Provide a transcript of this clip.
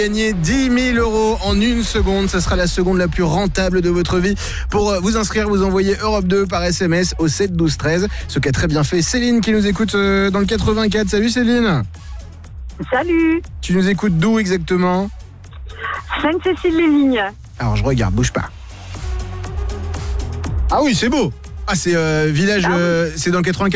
Gagner 10 000 € en une seconde, ce sera la seconde la plus rentable de votre vie. Pour vous inscrire, vous envoyez Europe 2 par SMS au 7 12 13. Ce qu'a très bien fait Céline qui nous écoute dans le 84. Salut Céline. Salut. Tu nous écoutes d'où exactement? Sainte-Cécile-les-Vignes. Alors je regarde, bouge pas. Ah oui, c'est beau. Ah c'est village, c'est dans le 84.